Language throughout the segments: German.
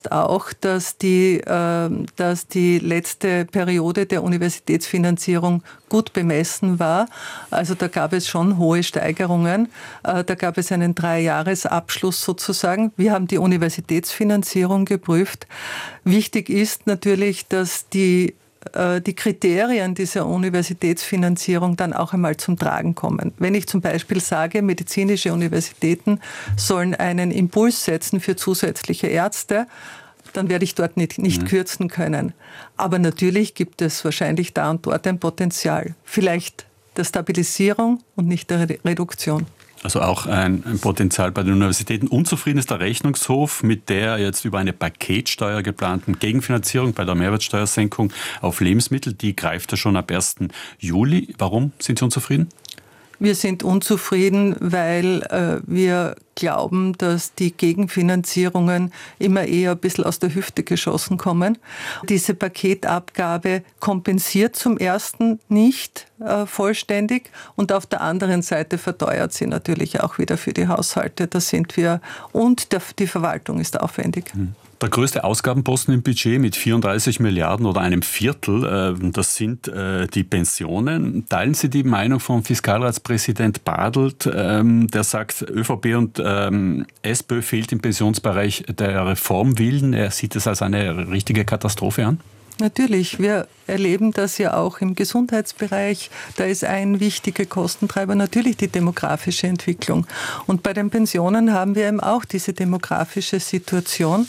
auch, dass die letzte Periode der Universitätsfinanzierung gut bemessen war. Also da gab es schon hohe Steigerungen. Da gab es einen 3-Jahres-Abschluss sozusagen. Wir haben die Universitätsfinanzierung geprüft. Wichtig ist natürlich, dass die Kriterien dieser Universitätsfinanzierung dann auch einmal zum Tragen kommen. Wenn ich zum Beispiel sage, medizinische Universitäten sollen einen Impuls setzen für zusätzliche Ärzte, dann werde ich dort nicht kürzen können. Aber natürlich gibt es wahrscheinlich da und dort ein Potenzial. Vielleicht der Stabilisierung und nicht der Reduktion. Also auch ein Potenzial bei den Universitäten. Unzufrieden ist der Rechnungshof mit der jetzt über eine Paketsteuer geplanten Gegenfinanzierung bei der Mehrwertsteuersenkung auf Lebensmittel. Die greift ja schon ab 1. Juli. Warum sind Sie unzufrieden? Wir sind unzufrieden, weil wir glauben, dass die Gegenfinanzierungen immer eher ein bisschen aus der Hüfte geschossen kommen. Diese Paketabgabe kompensiert zum ersten nicht vollständig und auf der anderen Seite verteuert sie natürlich auch wieder für die Haushalte. Da sind wir und die Verwaltung ist aufwendig. Der größte Ausgabenposten im Budget mit 34 Milliarden oder einem Viertel, das sind die Pensionen. Teilen Sie die Meinung von Fiskalratspräsident Bartelt, der sagt, ÖVP und SPÖ fehlt im Pensionsbereich der Reformwillen? Er sieht es als eine richtige Katastrophe an? Natürlich, wir erleben das ja auch im Gesundheitsbereich. Da ist ein wichtiger Kostentreiber natürlich die demografische Entwicklung. Und bei den Pensionen haben wir eben auch diese demografische Situation.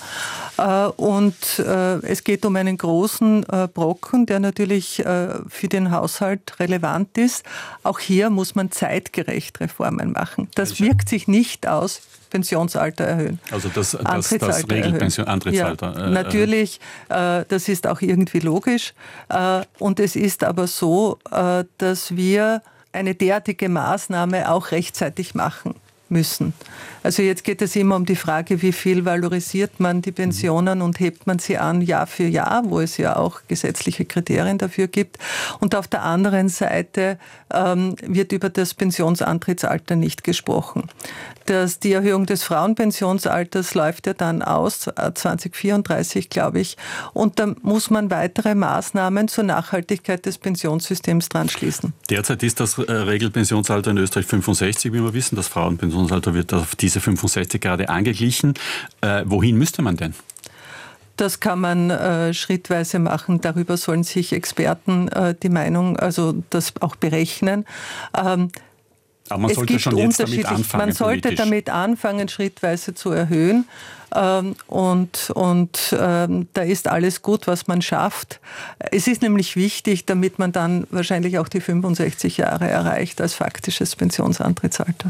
Und es geht um einen großen Brocken, der natürlich für den Haushalt relevant ist. Auch hier muss man zeitgerecht Reformen machen. Das wirkt sich nicht aus. Pensionsalter erhöhen. Also das Regelpension, Antrittsalter. Ja, natürlich, das ist auch irgendwie logisch. Und es ist aber so, dass wir eine derartige Maßnahme auch rechtzeitig machen müssen. Also jetzt geht es immer um die Frage, wie viel valorisiert man die Pensionen und hebt man sie an Jahr für Jahr, wo es ja auch gesetzliche Kriterien dafür gibt. Und auf der anderen Seite wird über das Pensionsantrittsalter nicht gesprochen. Die Erhöhung des Frauenpensionsalters läuft ja dann aus, 2034, glaube ich. Und da muss man weitere Maßnahmen zur Nachhaltigkeit des Pensionssystems dran schließen. Derzeit ist das Regelpensionsalter in Österreich 65, wie wir wissen. Das Frauenpensionsalter wird auf diese 65 gerade angeglichen. Wohin müsste man denn? Das kann man schrittweise machen. Darüber sollen sich Experten die Meinung, also das auch berechnen. Aber man sollte schon jetzt damit anfangen. Man sollte damit anfangen, schrittweise zu erhöhen. Und da ist alles gut, was man schafft. Es ist nämlich wichtig, damit man dann wahrscheinlich auch die 65 Jahre erreicht als faktisches Pensionsantrittsalter.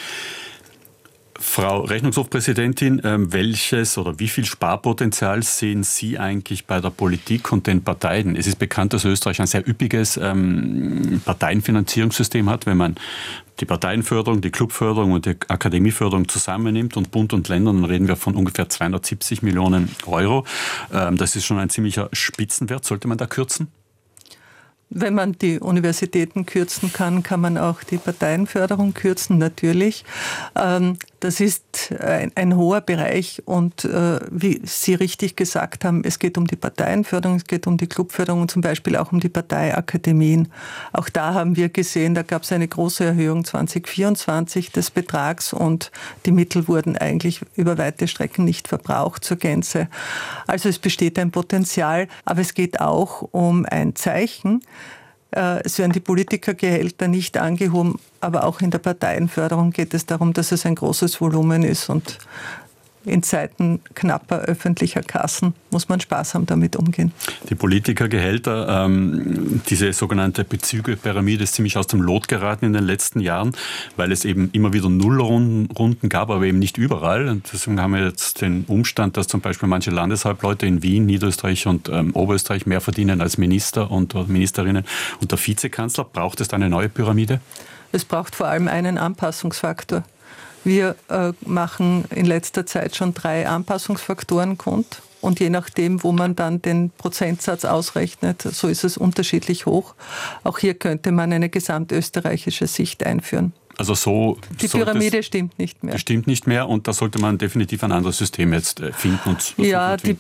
Frau Rechnungshofpräsidentin, welches oder wie viel Sparpotenzial sehen Sie eigentlich bei der Politik und den Parteien? Es ist bekannt, dass Österreich ein sehr üppiges Parteienfinanzierungssystem hat, wenn man die Parteienförderung, die Clubförderung und die Akademieförderung zusammennimmt und Bund und Länder, dann reden wir von ungefähr 270 Millionen Euro. Das ist schon ein ziemlicher Spitzenwert. Sollte man da kürzen? Wenn man die Universitäten kürzen kann, kann man auch die Parteienförderung kürzen, natürlich. Das ist ein hoher Bereich und wie Sie richtig gesagt haben, es geht um die Parteienförderung, es geht um die Clubförderung und zum Beispiel auch um die Parteiakademien. Auch da haben wir gesehen, da gab es eine große Erhöhung 2024 des Betrags und die Mittel wurden eigentlich über weite Strecken nicht verbraucht zur Gänze. Also es besteht ein Potenzial, aber es geht auch um ein Zeichen. Es werden die Politikergehälter nicht angehoben, aber auch in der Parteienförderung geht es darum, dass es ein großes Volumen ist und in Zeiten knapper öffentlicher Kassen muss man sparsam damit umgehen. Die Politikergehälter, diese sogenannte Bezüge-Pyramide ist ziemlich aus dem Lot geraten in den letzten Jahren, weil es eben immer wieder Nullrunden gab, aber eben nicht überall. Und deswegen haben wir jetzt den Umstand, dass zum Beispiel manche Landeshauptleute in Wien, Niederösterreich und Oberösterreich mehr verdienen als Minister und Ministerinnen und der Vizekanzler. Braucht es da eine neue Pyramide? Es braucht vor allem einen Anpassungsfaktor. Wir machen in letzter Zeit schon 3 Anpassungsfaktoren kund. Und je nachdem, wo man dann den Prozentsatz ausrechnet, so ist es unterschiedlich hoch. Auch hier könnte man eine gesamtösterreichische Sicht einführen. Also so die Pyramide stimmt nicht mehr. Stimmt nicht mehr und da sollte man definitiv ein anderes System jetzt finden. Ja, die